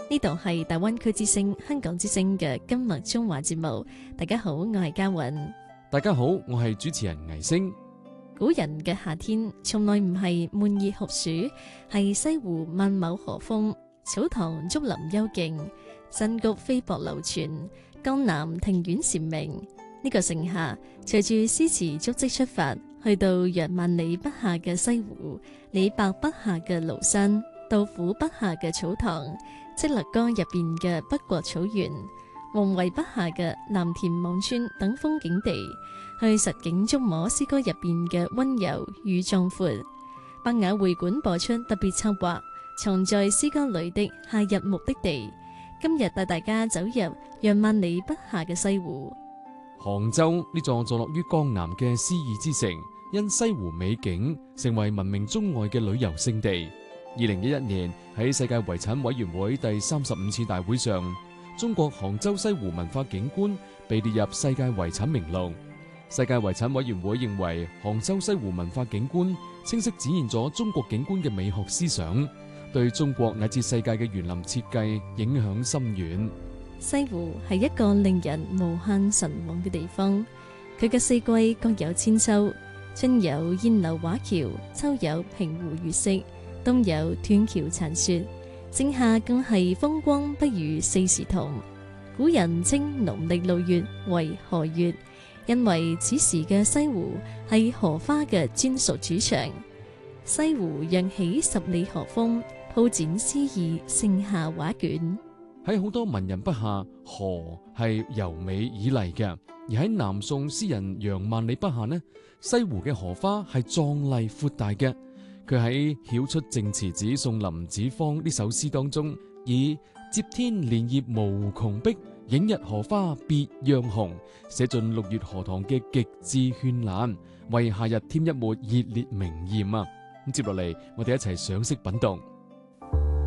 呢度係大灣區之聲、香港之聲嘅今日中華節目。大家好，我係嘉韻。 大家好，我係主持人倪星。 古人嘅夏天從來唔係悶熱酷暑，係西湖萬畝河風，草堂竹林幽靜，新菊飛瀑流傳，江南庭院禪鳴。呢個盛夏，隨住詩詞足跡出發，去到約萬里不下嘅西湖，李白筆下嘅廬山，杜甫筆下嘅草堂，積勒江入邊嘅北國草原，王維筆下嘅藍田望村等風景地，去實景觸摸詩歌入邊嘅溫柔與壯闊。百雅會館播出特別策劃，藏在詩歌裏的夏日目的地。今日帶大家走入約萬里不下嘅西湖。 杭州呢座坐落於江南嘅詩意之城，因西湖美景成為聞名中外嘅旅遊勝地。2011年喺世界遺產委員會第35次大會上，中國杭州西湖文化景觀被列入世界遺產名錄。世界遺產委員會認為，杭州西湖文化景觀清晰展現咗中國景觀嘅美學思想，對中國乃至世界嘅園林設計影響深遠。 西湖係一個令人無限神往嘅地方，佢嘅四季各有千秋，春有燕樓畫橋，秋有平湖月色，冬有斷橋殘雪，盛夏更係風光不與四時同。古人稱農曆6月為荷月，因為此時嘅西湖係荷花嘅專屬主場。西湖揚起十里荷風，鋪展詩意盛夏畫卷。 喺好多文人筆下，荷係柔美綺麗嘅；而喺南宋詩人楊萬里筆下呢，西湖嘅荷花係壯麗闊大嘅。佢喺曉出淨慈子送林子方呢首詩當中，以接天蓮葉無窮碧，映日荷花別樣紅，寫盡6月荷塘嘅極致絢爛，為夏日添一抹熱烈明艷啊！咁接落嚟，我哋一齊賞析品讀。